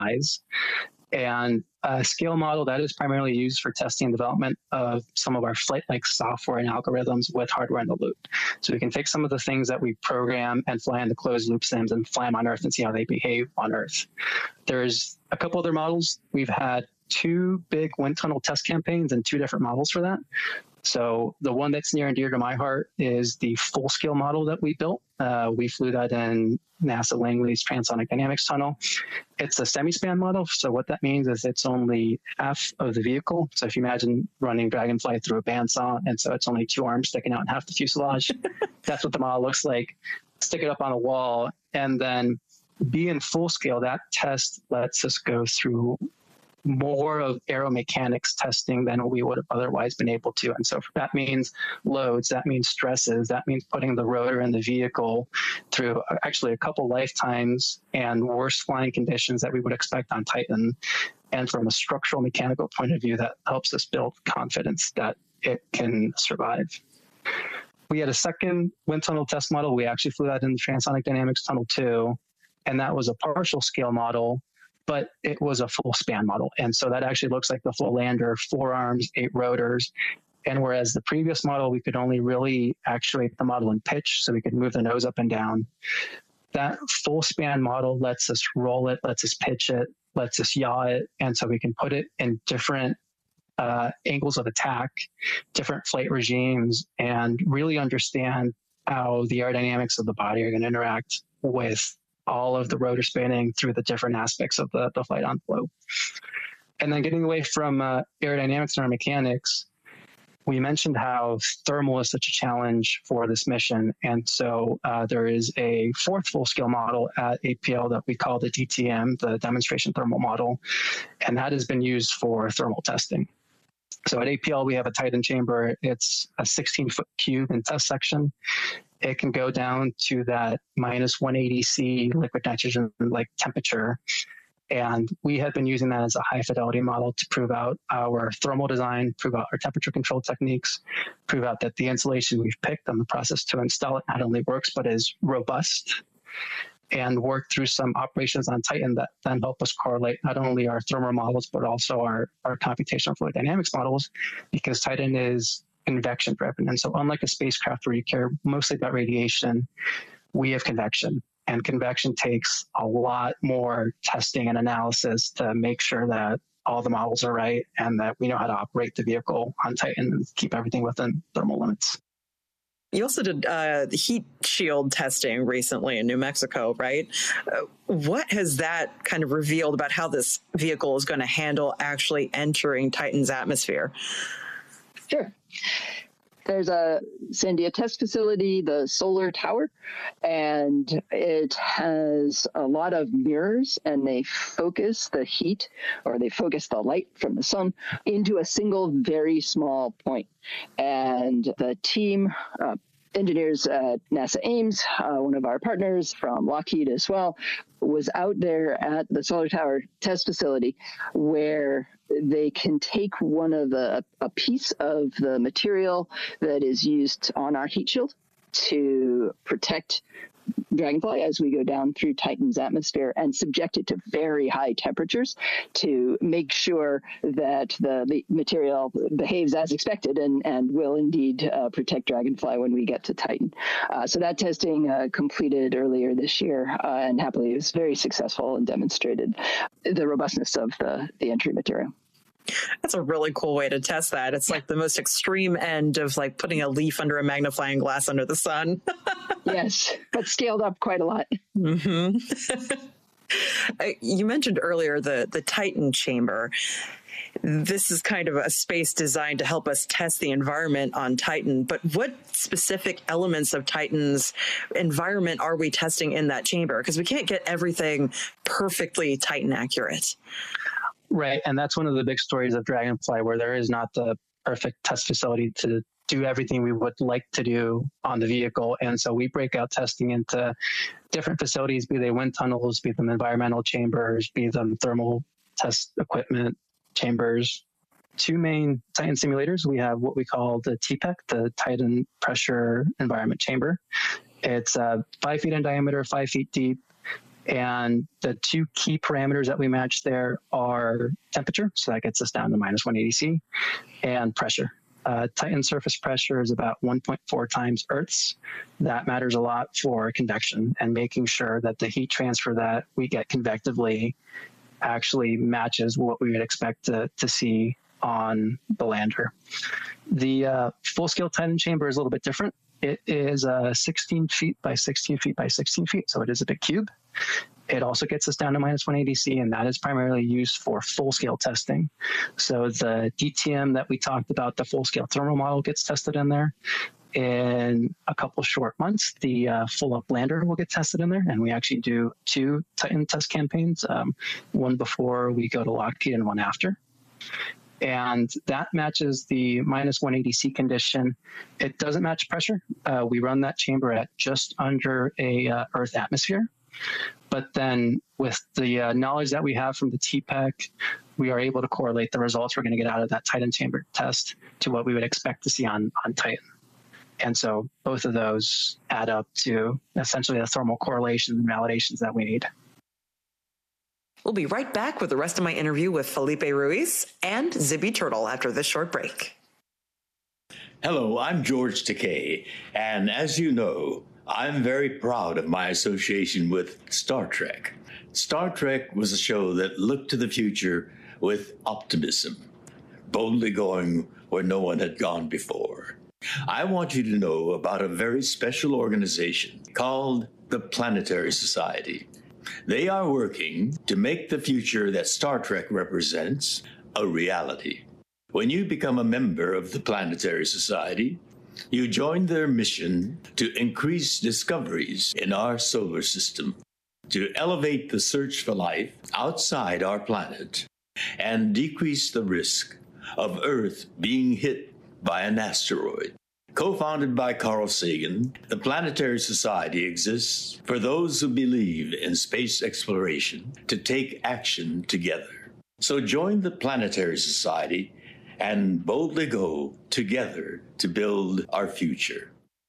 size. And a scale model that is primarily used for testing and development of some of our flight-like software and algorithms with hardware in the loop. So we can take some of the things that we program and fly into closed loop sims and fly them on Earth and see how they behave on Earth. There's a couple other models. We've had 2 big wind tunnel test campaigns and 2 different models for that. So the one that's near and dear to my heart is the full scale model that we built. We flew that in NASA Langley's Transonic Dynamics tunnel. It's a semi-span model. So what that means is it's only half of the vehicle. So if you imagine running Dragonfly through a bandsaw, and so it's only 2 arms sticking out in half the fuselage, that's what the model looks like. Stick it up on a wall, and then being full scale, that test lets us go through more of aeromechanics testing than we would have otherwise been able to. And so that means loads, that means stresses, that means putting the rotor in the vehicle through actually a couple lifetimes and worse flying conditions that we would expect on Titan. And from a structural mechanical point of view, that helps us build confidence that it can survive. We had a second wind tunnel test model. We actually flew that in the Transonic Dynamics Tunnel 2, and that was a partial scale model, but it was a full span model. And so that actually looks like the full lander, 4 arms, 8 rotors. And whereas the previous model, we could only really actuate the model in pitch, so we could move the nose up and down. That full span model lets us roll it, lets us pitch it, lets us yaw it. And so we can put it in different angles of attack, different flight regimes, and really understand how the aerodynamics of the body are going to interact with all of the rotor spinning through the different aspects of the flight envelope. And then getting away from aerodynamics and our mechanics, we mentioned how thermal is such a challenge for this mission. And so there is a 4th full-scale model at APL that we call the DTM, the Demonstration Thermal Model, and that has been used for thermal testing. So at APL, we have a Titan chamber. It's a 16-foot cube in test section. It can go down to that minus 180 C liquid nitrogen-like temperature. And we have been using that as a high-fidelity model to prove out our thermal design, prove out our temperature control techniques, prove out that the insulation we've picked on the process to install it not only works, but is robust, and work through some operations on Titan that then help us correlate not only our thermal models, but also our computational fluid dynamics models, because Titan is convection driven. And so unlike a spacecraft where you care mostly about radiation, we have convection. And convection takes a lot more testing and analysis to make sure that all the models are right and that we know how to operate the vehicle on Titan and keep everything within thermal limits. You also did the heat shield testing recently in New Mexico, right? What has that kind of revealed about how this vehicle is going to handle actually entering Titan's atmosphere? Sure. There's a Sandia test facility, the solar tower, and it has a lot of mirrors, and they focus the heat, or they focus the light from the sun into a single very small point. And the team, engineers at NASA Ames, one of our partners from Lockheed as well, was out there at the solar tower test facility where they can take a piece of the material that is used on our heat shield to protect Dragonfly as we go down through Titan's atmosphere and subject it to very high temperatures to make sure that the material behaves as expected and will indeed protect Dragonfly when we get to Titan. So that testing completed earlier this year, and happily it was very successful and demonstrated the robustness of the entry material. That's a really cool way to test that. It's like the most extreme end of like putting a leaf under a magnifying glass under the sun. Yes, but scaled up quite a lot. Mm-hmm. You mentioned earlier the Titan chamber. This is kind of a space designed to help us test the environment on Titan, but what specific elements of Titan's environment are we testing in that chamber? Because we can't get everything perfectly Titan accurate. Right, and that's one of the big stories of Dragonfly, where there is not the perfect test facility to do everything we would like to do on the vehicle. And so we break out testing into different facilities, be they wind tunnels, be them environmental chambers, be them thermal test equipment chambers. 2 main Titan simulators. We have what we call the TPEC, the Titan Pressure Environment Chamber. It's 5 feet in diameter, 5 feet deep. And the two key parameters that we match there are temperature, so that gets us down to minus 180 C, and pressure. Titan surface pressure is about 1.4 times Earth's. That matters a lot for convection and making sure that the heat transfer that we get convectively actually matches what we would expect to see on the lander. The full-scale Titan chamber is a little bit different. It is 16 feet by 16 feet by 16 feet, so it is a big cube. It also gets us down to minus 180 C, and that is primarily used for full-scale testing. So the DTM that we talked about, the full-scale thermal model, gets tested in there. In a couple short months, the full-up lander will get tested in there, and we actually do 2 Titan test campaigns, one before we go to Lockheed and one after. And that matches the minus 180 C condition. It doesn't match pressure. We run that chamber at just under a Earth atmosphere. But then with the knowledge that we have from the TPEC, we are able to correlate the results we're going to get out of that Titan chamber test to what we would expect to see on Titan. And so both of those add up to essentially the thermal correlations and validations that we need. We'll be right back with the rest of my interview with Felipe Ruiz and Zibby Turtle after this short break. Hello, I'm George Takei, and as you know, I'm very proud of my association with Star Trek. Star Trek was a show that looked to the future with optimism, boldly going where no one had gone before. I want you to know about a very special organization called the Planetary Society. They are working to make the future that Star Trek represents a reality. When you become a member of the Planetary Society, you join their mission to increase discoveries in our solar system, to elevate the search for life outside our planet, and decrease the risk of Earth being hit by an asteroid. Co-founded by Carl Sagan, the Planetary Society exists for those who believe in space exploration to take action together. So join the Planetary Society and boldly go together to build our future.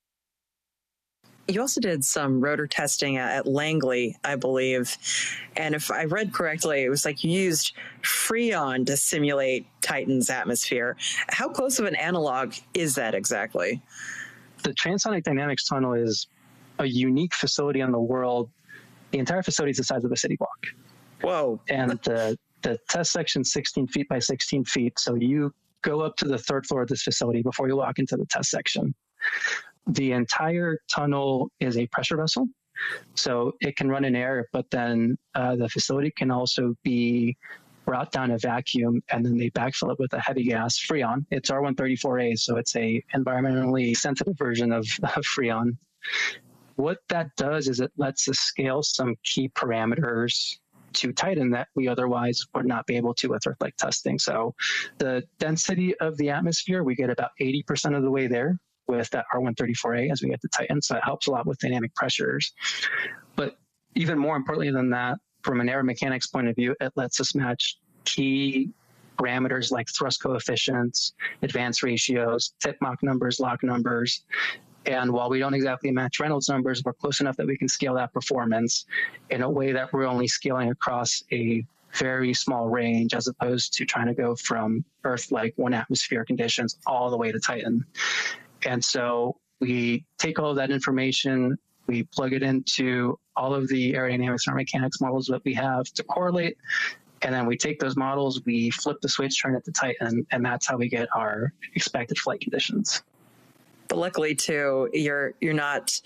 You also did some rotor testing at Langley, I believe. And if I read correctly, it was like you used Freon to simulate Titan's atmosphere. How close of an analog is that exactly? The Transonic Dynamics Tunnel is a unique facility in the world. The entire facility is the size of a city block. Whoa. And the test section 16 feet by 16 feet. So you go up to the 3rd floor of this facility before you walk into the test section. The entire tunnel is a pressure vessel, so it can run in air, but then the facility can also be brought down a vacuum, and then they backfill it with a heavy gas, Freon. It's R134A, so it's a environmentally sensitive version of Freon. What that does is it lets us scale some key parameters to Titan that we otherwise would not be able to with Earth-like testing. So the density of the atmosphere, we get about 80% of the way there with that R134A as we get to Titan. So it helps a lot with dynamic pressures. But even more importantly than that, from an aeromechanics point of view, it lets us match key parameters like thrust coefficients, advance ratios, tip Mach numbers, lock numbers. And while we don't exactly match Reynolds numbers, we're close enough that we can scale that performance in a way that we're only scaling across a very small range as opposed to trying to go from Earth-like 1 atmosphere conditions all the way to Titan. And so we take all of that information, we plug it into all of the aerodynamics and mechanics models that we have to correlate, and then we take those models, we flip the switch, turn it to Titan, and that's how we get our expected flight conditions. But luckily, too, you're not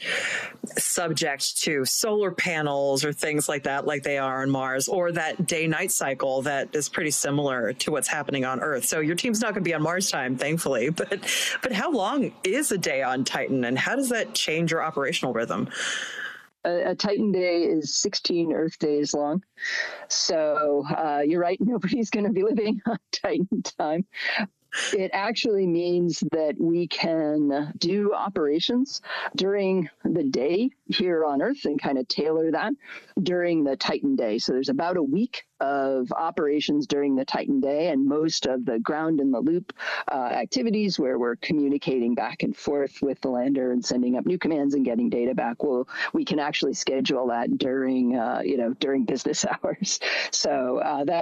subject to solar panels or things like that, like they are on Mars, or that day-night cycle that is pretty similar to what's happening on Earth. So your team's not going to be on Mars time, thankfully. But how long is a day on Titan, and how does that change your operational rhythm? A Titan day is 16 Earth days long. So you're right, nobody's going to be living on Titan time. It actually means that we can do operations during the day here on Earth and kind of tailor that during the Titan day. So there's about a week of operations during the Titan day, and most of the ground in the loop activities where we're communicating back and forth with the lander and sending up new commands and getting data back, we can actually schedule that during during business hours. So that